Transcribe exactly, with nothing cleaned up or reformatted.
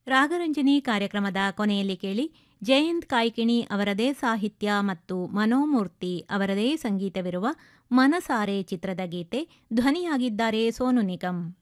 ರಾಗರಂಜನಿ ಕಾರ್ಯಕ್ರಮದ ಕೊನೆಯಲ್ಲಿ ಕೇಳಿ ಜಯಂತ್ ಕಾಯ್ಕಿಣಿ ಅವರದೇ ಸಾಹಿತ್ಯ ಮತ್ತು ಮನೋಮೂರ್ತಿ ಅವರದೇ ಸಂಗೀತವಿರುವ ಮನಸಾರೆ ಚಿತ್ರದ ಗೀತೆ. ಧ್ವನಿಯಾಗಿದ್ದಾರೆ ಸೋನು ನಿಗಮ್.